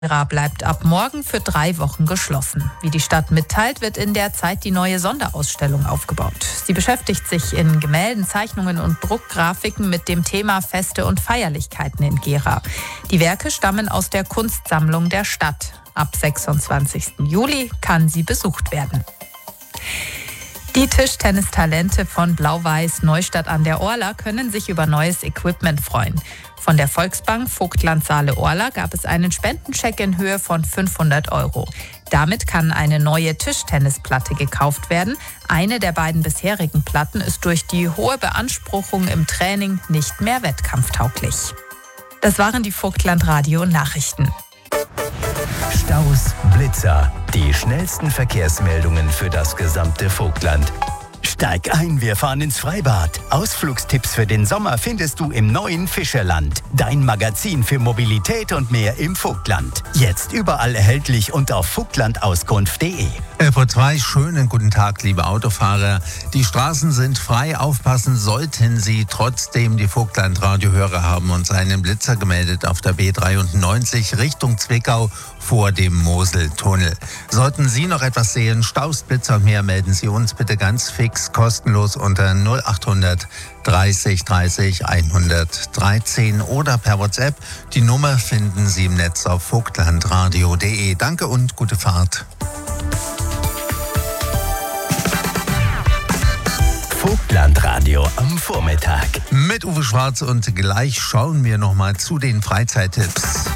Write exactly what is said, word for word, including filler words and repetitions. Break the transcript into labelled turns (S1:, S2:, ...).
S1: Gera bleibt ab morgen für drei Wochen geschlossen. Wie die Stadt mitteilt, wird in der Zeit die neue Sonderausstellung aufgebaut. Sie beschäftigt sich in Gemälden, Zeichnungen und Druckgrafiken mit dem Thema Feste und Feierlichkeiten in Gera. Die Werke stammen aus der Kunstsammlung der Stadt. Ab sechsundzwanzigsten Juli kann sie besucht werden. Die Tischtennistalente von Blau-Weiß Neustadt an der Orla können sich über neues Equipment freuen. Von der Volksbank Vogtland Saale-Orla gab es einen Spendencheck in Höhe von fünfhundert Euro. Damit kann eine neue Tischtennisplatte gekauft werden. Eine der beiden bisherigen Platten ist durch die hohe Beanspruchung im Training nicht mehr wettkampftauglich. Das waren die Vogtland Radio Nachrichten.
S2: Staus, Blitzer, die schnellsten Verkehrsmeldungen für das gesamte Vogtland. Steig ein, wir fahren ins Freibad. Ausflugstipps für den Sommer findest du im neuen Fischerland. Dein Magazin für Mobilität und mehr im Vogtland. Jetzt überall erhältlich und auf vogtlandauskunft punkt de.
S3: elf Uhr zwei, schönen guten Tag, liebe Autofahrer. Die Straßen sind frei, aufpassen sollten Sie trotzdem. Die Vogtland-Radiohörer haben uns einen Blitzer gemeldet auf der B dreiundneunzig Richtung Zwickau vor dem Moseltunnel. Sollten Sie noch etwas sehen, Staus, Blitzer und mehr, melden Sie uns bitte ganz fix, kostenlos unter null achthundert dreißig dreißig hundertdreizehn oder per WhatsApp. Die Nummer finden Sie im Netz auf vogtlandradio punkt de. Danke und gute Fahrt.
S2: Vogtlandradio am Vormittag.
S3: Mit Uwe Schwarz und gleich schauen wir nochmal zu den Freizeittipps.